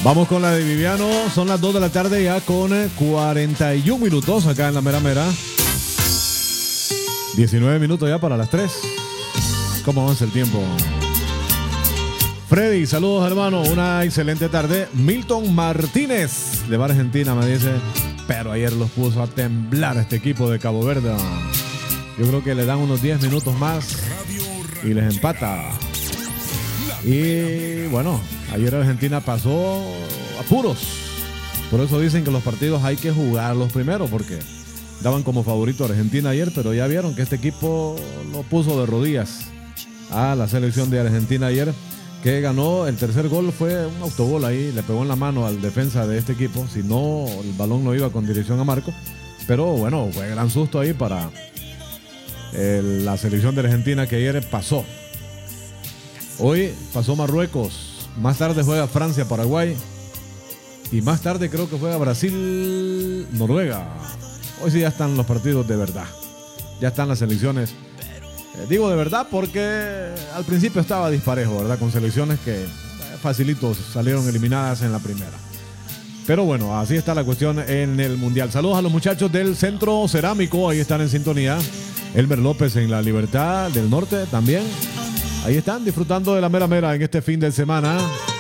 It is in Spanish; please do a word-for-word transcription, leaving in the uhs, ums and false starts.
Vamos con la de Viviano. Son las dos de la tarde ya con cuarenta y un minutos acá en la mera mera. diecinueve minutos ya para las tres. ¿Cómo avanza el tiempo? Freddy, saludos hermano. Una excelente tarde. Milton Martínez de Bar Argentina me dice, pero ayer los puso a temblar este equipo de Cabo Verde. Yo creo que le dan unos diez minutos más y les empata. Y bueno, ayer Argentina pasó apuros. Por eso dicen que los partidos hay que jugarlos primero, porque daban como favorito a Argentina ayer, pero ya vieron que este equipo lo puso de rodillas a la selección de Argentina ayer, que ganó. El tercer gol fue un autogol ahí, le pegó en la mano al defensa de este equipo, si no el balón no iba con dirección a marco. Pero bueno, fue gran susto ahí para el, la selección de Argentina, que ayer pasó. Hoy pasó Marruecos, más tarde juega Francia-Paraguay y más tarde creo que juega Brasil-Noruega. Hoy sí ya están los partidos de verdad, ya están las selecciones. Eh, digo de verdad porque al principio estaba disparejo, ¿verdad? Con selecciones que eh, facilitos salieron eliminadas en la primera. Pero bueno, así está la cuestión en el Mundial. Saludos a los muchachos del Centro Cerámico, ahí están en sintonía. Elmer López en la Libertad del Norte también. Ahí están disfrutando de la mera mera en este fin de semana.